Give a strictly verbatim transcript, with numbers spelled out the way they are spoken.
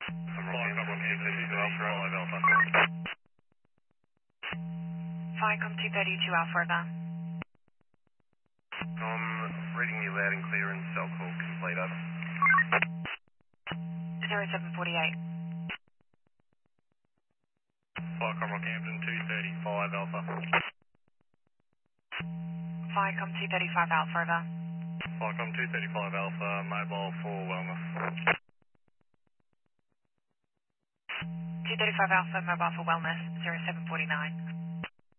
Viacom two thirty-two Alpha River. I'm reading you loud and clear and cell call complete over. zero seven forty-eight. Viacom Rockhampton two thirty-five Alpha. Viacom two thirty-five Alpha River. Viacom two thirty-five Alpha, mobile for wellness. two thirty-five Alpha, mobile for wellness, zero seven forty-nine.